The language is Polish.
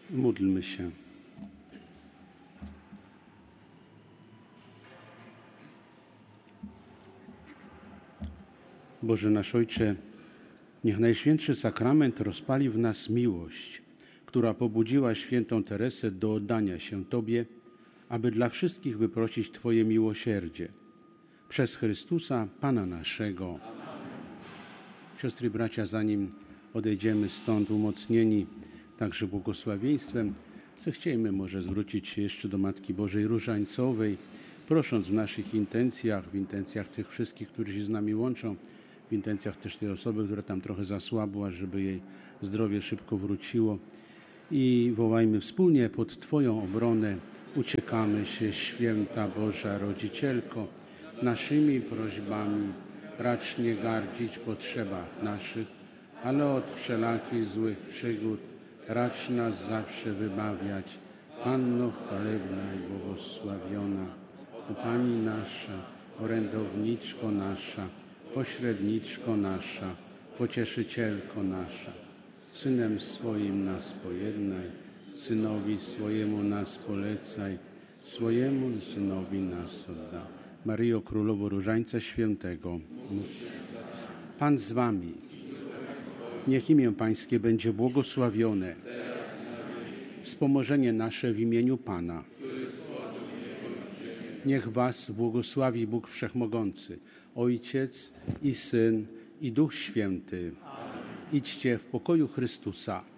Módlmy się. Boże nasz Ojcze, niech Najświętszy Sakrament rozpali w nas miłość, która pobudziła świętą Teresę do oddania się Tobie, aby dla wszystkich wyprosić Twoje miłosierdzie. Przez Chrystusa, Pana naszego. Siostry i bracia, zanim odejdziemy stąd umocnieni także błogosławieństwem, zechciejmy może zwrócić się jeszcze do Matki Bożej Różańcowej, prosząc w naszych intencjach, w intencjach tych wszystkich, którzy się z nami łączą, w intencjach też tej osoby, która tam trochę zasłabła, żeby jej zdrowie szybko wróciło. I wołajmy wspólnie pod Twoją obronę. Uciekamy się, Święta Boża Rodzicielko, naszymi prośbami. Racz nie gardzić potrzebach naszych, ale od wszelakich złych przygód racz nas zawsze wybawiać. Panno chwalebna i błogosławiona, o Pani nasza, orędowniczko nasza, pośredniczko nasza, pocieszycielko nasza. Synem swoim nas pojednaj, Synowi swojemu nas polecaj, swojemu Synowi nas oddaj. Maryjo Królowo Różańca Świętego, Pan z Wami. Niech imię Pańskie będzie błogosławione. Wspomożenie nasze w imieniu Pana. Niech Was błogosławi Bóg Wszechmogący, Ojciec i Syn i Duch Święty. Idźcie w pokoju Chrystusa.